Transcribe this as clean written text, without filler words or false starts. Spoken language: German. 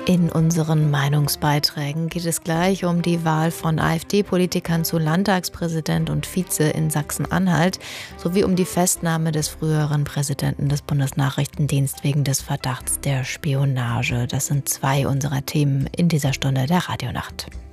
In unseren Meinungsbeiträgen geht es gleich um die Wahl von AfD-Politikern zu Landtagspräsident und Vize in Sachsen-Anhalt sowie um die Festnahme des früheren Präsidenten des Bundesnachrichtendienstes wegen des Verdachts der Spionage. Das sind zwei unserer Themen in dieser Stunde der Radionacht.